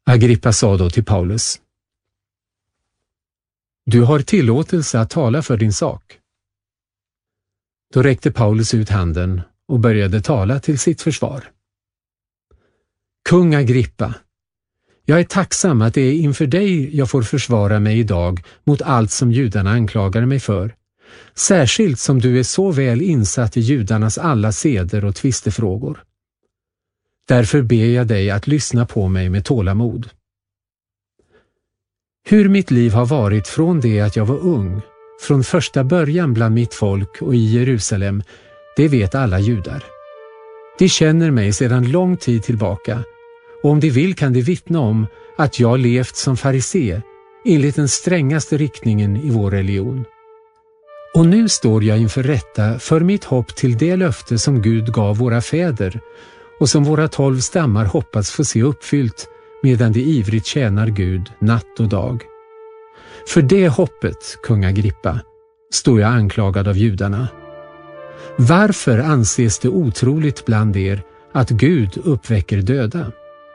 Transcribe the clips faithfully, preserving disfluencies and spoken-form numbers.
Agrippa sa då till Paulus: Du har tillåtelse att tala för din sak. Då räckte Paulus ut handen och började tala till sitt försvar. Kung Agrippa, jag är tacksam att det är inför dig jag får försvara mig idag mot allt som judarna anklagar mig för, särskilt som du är så väl insatt i judarnas alla seder och tvistefrågor. Därför ber jag dig att lyssna på mig med tålamod. Hur mitt liv har varit från det att jag var ung, från första början bland mitt folk och i Jerusalem, det vet alla judar. De känner mig sedan lång tid tillbaka, och om de vill kan de vittna om att jag levt som farisé enligt den strängaste riktningen i vår religion. Och nu står jag inför rätta för mitt hopp till det löfte som Gud gav våra fäder och som våra tolv stammar hoppas få se uppfyllt medan de ivrigt tjänar Gud natt och dag. För det hoppet, kung Agrippa, står jag anklagad av judarna. Varför anses det otroligt bland er att Gud uppväcker döda?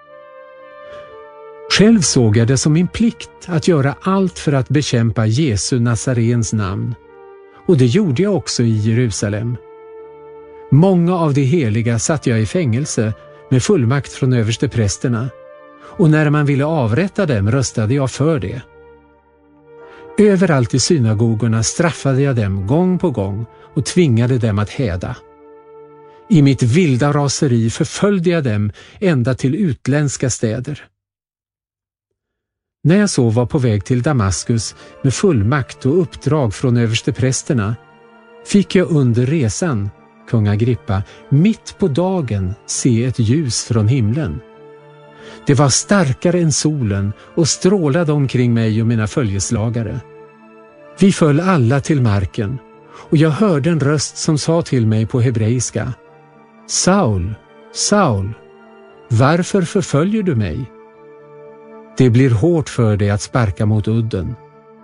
Själv såg jag det som min plikt att göra allt för att bekämpa Jesu Nazarens namn, och det gjorde jag också i Jerusalem. Många av de heliga satt jag i fängelse med fullmakt från översteprästerna, och när man ville avrätta dem röstade jag för det. Överallt i synagogorna straffade jag dem gång på gång och tvingade dem att häda. I mitt vilda raseri förföljde jag dem ända till utländska städer. När jag så var på väg till Damaskus med fullmakt och uppdrag från översteprästerna fick jag under resan, kung Agrippa, mitt på dagen se ett ljus från himlen. Det var starkare än solen och strålade omkring mig och mina följeslagare. Vi föll alla till marken, och jag hörde en röst som sa till mig på hebreiska: Saul, Saul, varför förföljer du mig? Det blir hårt för dig att sparka mot udden.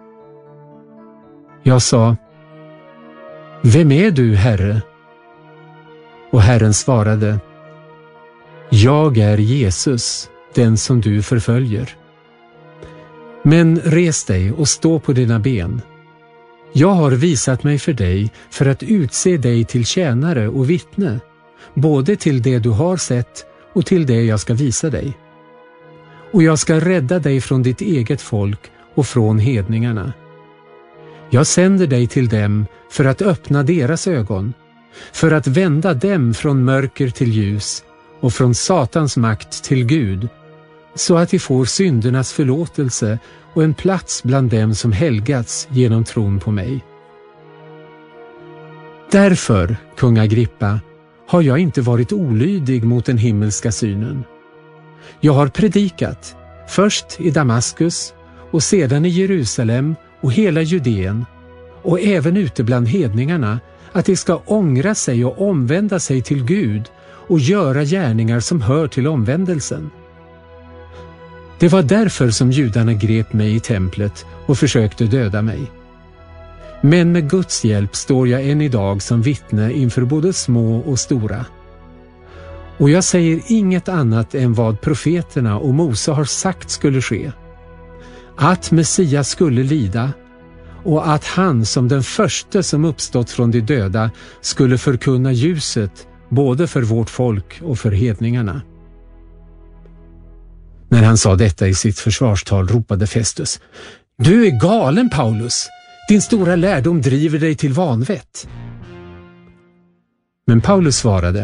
Jag sa: Vem är du, Herre? Och Herren svarade: Jag är Jesus, den som du förföljer. Men res dig och stå på dina ben. Jag har visat mig för dig för att utse dig till tjänare och vittne, både till det du har sett och till det jag ska visa dig. Och jag ska rädda dig från ditt eget folk och från hedningarna. Jag sänder dig till dem för att öppna deras ögon, för att vända dem från mörker till ljus och från Satans makt till Gud, så att de får syndernas förlåtelse och en plats bland dem som helgats genom tron på mig. Därför, kung Agrippa, har jag inte varit olydig mot den himmelska synen. Jag har predikat, först i Damaskus och sedan i Jerusalem och hela Judeen, och även ute bland hedningarna, att de ska ångra sig och omvända sig till Gud och göra gärningar som hör till omvändelsen. Det var därför som judarna grep mig i templet och försökte döda mig. Men med Guds hjälp står jag än idag som vittne inför både små och stora. Och jag säger inget annat än vad profeterna och Mose har sagt skulle ske. Att Messias skulle lida och att han som den första som uppstått från de döda skulle förkunna ljuset både för vårt folk och för hedningarna. När han sa detta i sitt försvarstal ropade Festus: Du är galen, Paulus! Din stora lärdom driver dig till vanvett. Men Paulus svarade: